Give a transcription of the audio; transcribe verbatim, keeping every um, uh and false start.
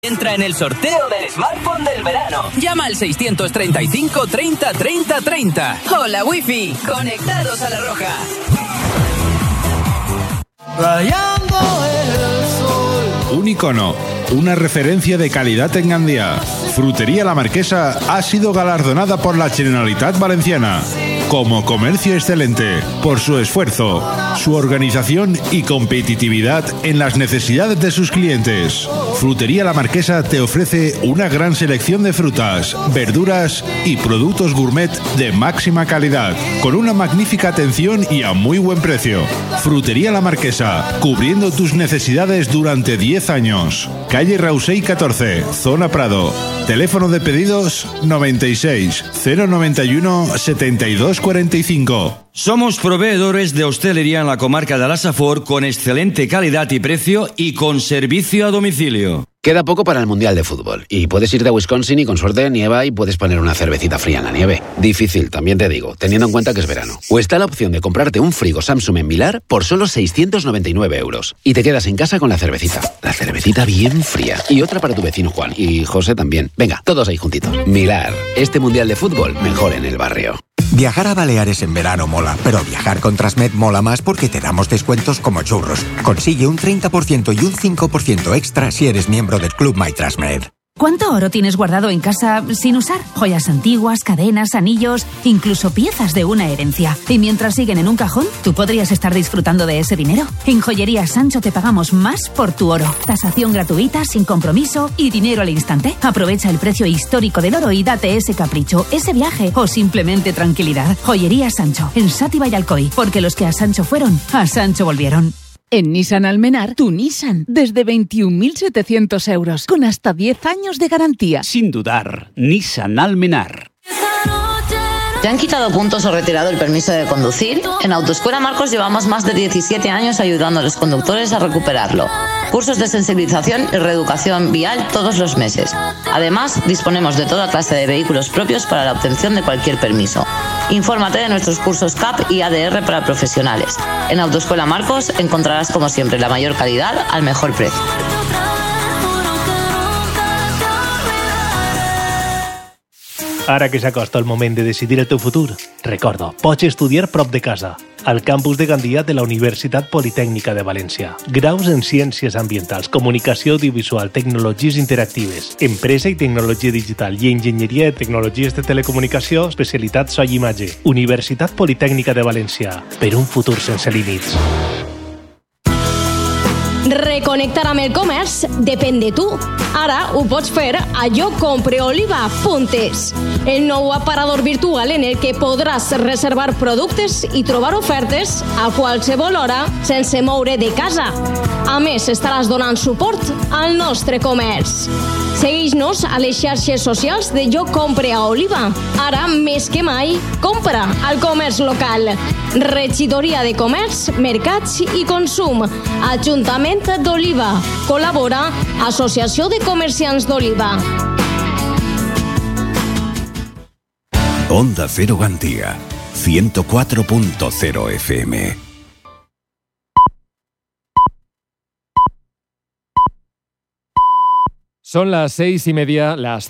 Entra en el sorteo del smartphone del verano. Llama al seiscientos treinta y cinco, treinta, treinta, treinta. Hola, Wi-Fi. Conectados a la Roja. Rayando el sol. Un icono, una referencia de calidad en Gandía. Frutería La Marquesa ha sido galardonada por la Generalitat Valenciana como comercio excelente por su esfuerzo, su organización y competitividad en las necesidades de sus clientes. Frutería La Marquesa te ofrece una gran selección de frutas, verduras y productos gourmet de máxima calidad, con una magnífica atención y a muy buen precio. Frutería La Marquesa, cubriendo tus necesidades durante diez años. Calle Rausey catorce, Zona Prado. Teléfono de pedidos noventa y seis, cero noventa y uno, setenta y dos cuarenta y cinco. Somos proveedores de hostelería en la comarca de Alasafor con excelente calidad y precio y con servicio a domicilio. Queda poco para el Mundial de Fútbol y puedes irte a Wisconsin y con suerte nieva y puedes poner una cervecita fría en la nieve. Difícil, también te digo, teniendo en cuenta que es verano. O está la opción de comprarte un frigo Samsung en Milar por solo seiscientos noventa y nueve euros y te quedas en casa con la cervecita. La cervecita bien fría. Y otra para tu vecino Juan y José también. Venga, todos ahí juntitos. Milar, este Mundial de Fútbol mejor en el barrio. Viajar a Baleares en verano mola, pero viajar con Transmed mola más porque te damos descuentos como churros. Consigue un treinta por ciento y un cinco por ciento extra si eres miembro del Club My Transmed. ¿Cuánto oro tienes guardado en casa sin usar? Joyas antiguas, cadenas, anillos, incluso piezas de una herencia. Y mientras siguen en un cajón, tú podrías estar disfrutando de ese dinero. En Joyería Sancho te pagamos más por tu oro. Tasación gratuita, sin compromiso y dinero al instante. Aprovecha el precio histórico del oro y date ese capricho, ese viaje o simplemente tranquilidad. Joyería Sancho, en Sátiva y Alcoy. Porque los que a Sancho fueron, a Sancho volvieron. En Nissan Almenar, tu Nissan, desde veintiún mil setecientos euros, con hasta diez años de garantía. Sin dudar, Nissan Almenar. ¿Te han quitado puntos o retirado el permiso de conducir? En Autoescuela Marcos llevamos más de diecisiete años ayudando a los conductores a recuperarlo. Cursos de sensibilización y reeducación vial todos los meses. Además, disponemos de toda clase de vehículos propios para la obtención de cualquier permiso. Infórmate de nuestros cursos C A P y A D R para profesionales. En Autoescuela Marcos encontrarás, como siempre, la mayor calidad al mejor precio. Ara que s'acosta el moment de decidir el teu futur, recorda, pots estudiar prop de casa, al campus de Gandia de la Universitat Politècnica de València. Graus en Ciències Ambientals, Comunicació Audiovisual, Tecnologies Interactives, Empresa i Tecnologia Digital i Enginyeria de Tecnologies de Telecomunicació, especialitat so i imatge. Universitat Politècnica de València, per un futur sense límits. Reconnectar amb el comerç depèn de tu. Ara ho pots fer a jo compre oliva punt es, el nou aparador virtual en el que podràs reservar productes i trobar ofertes a qualsevol hora sense moure de casa. A més, estaràs donant suport al nostre comerç. Segueix-nos a les xarxes socials de Jo Compre a Oliva. Ara, més que mai, compra al comerç local. Regidoria de Comerç, Mercats i Consum. Ajuntament d'Oliva. Col·labora Associació de Comerciants d'Oliva. Onda Cero Gandía, ciento cuatro punto cero F M. Son las seis y media, las